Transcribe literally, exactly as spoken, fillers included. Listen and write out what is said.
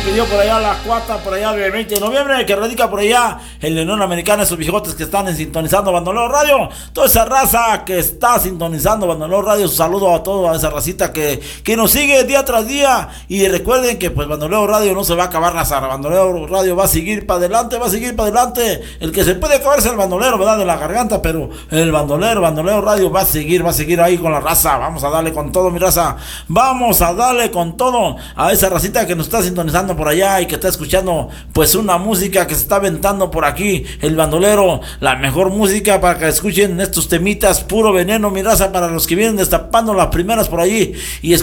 pidió por allá la cuata, por allá del veinte de noviembre, que radica por allá en la Unión Americana, esos viejotes que están en sintonizando Bandolero Radio, toda esa raza que está sintonizando Bandolero Radio, su saludo a toda esa racita que, que nos sigue día tras día, y recuerden que pues Bandolero Radio no se va a acabar, raza, Bandolero Radio va a seguir para adelante, va a seguir para adelante, el que se puede acabarse el bandolero, ¿verdad?, de la garganta, pero el bandolero, Bandolero Radio va a seguir, va a seguir ahí con la raza, vamos a darle con todo, mi raza, vamos a darle con todo a esa racita que nos está sintonizando por allá y que está escuchando pues una música que se está aventando por aquí, el bandolero, la mejor música para que escuchen estos temitas, puro veneno, mi raza, para los que vienen destapando las primeras por allí y